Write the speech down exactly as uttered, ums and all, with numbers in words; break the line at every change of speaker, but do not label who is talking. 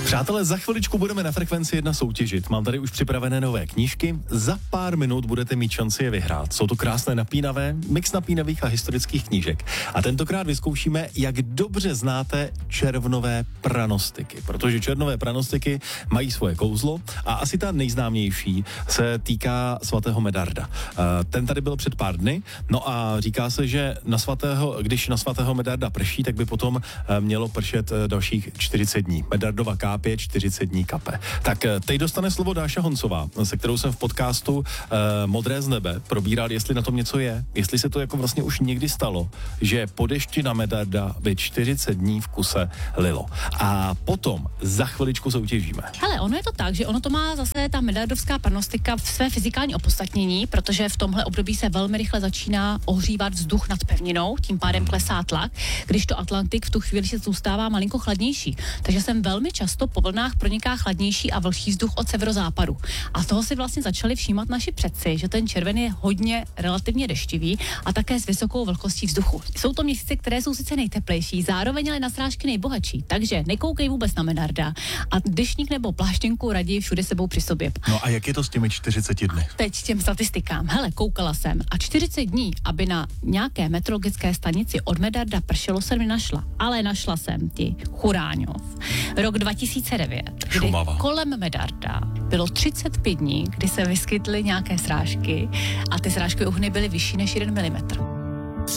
Přátelé, za chviličku budeme na Frekvenci jedna soutěžit. Mám tady už připravené nové knížky. Za pár minut budete mít šanci je vyhrát. Jsou to krásné napínavé, mix napínavých a historických knížek. A tentokrát vyzkoušíme, jak dobře znáte červnové pranostiky. Protože červnové pranostiky mají svoje kouzlo a asi ta nejznámější se týká svatého Medarda. Ten tady byl před pár dny, no a říká se, že na svatého, když na svatého Medarda prší, tak by potom mělo pršet dalších čtyřicet dní. Medardova kápě, čtyřicet dní kape. Tak teď dostane slovo Dáša Honcová, se kterou jsem v podcastu eh, Modré z nebe probíral, jestli na tom něco je, jestli se to jako vlastně už někdy stalo, že po dešti na Medarda by čtyřicet dní v kuse lilo. A potom za chviličku soutěžíme.
Hele, ono je to tak, že ono to má zase ta medardovská prognostika v své fyzikální opodstatnění, protože v tomhle období se velmi rychle začíná ohřívat vzduch nad pevninou, tím pádem klesá tlak, když to Atlantik v tu chvíli se zůstává malinko chladnější. Takže jsem velmi často po vlnách proniká chladnější a vlhký vzduch od severozápadu. A toho si vlastně začali všímat naši předci, že ten červen je hodně relativně deštivý a také s vysokou vlhkostí vzduchu. Jsou to měsíce, které jsou sice nejteplejší, zároveň ale na srážky nejbohatší. Takže nekoukej vůbec na Medarda a deštník nebo pláštěnku raději všude sebou při sobě.
No a jak je to s těmi čtyřiceti dny?
Teď těm statistikám. Hele, koukala jsem a čtyřicet dní, aby na nějaké meteorologické stanici od Medarda pršelo, jsem nenašla. Ale našla jsem ti Churáňov. Rok dva tisíce devět, kdy
Šumava.
kolem Medarda bylo třicet pět dní, kdy se vyskytly nějaké srážky a ty srážky uhny byly vyšší než jeden milimetr.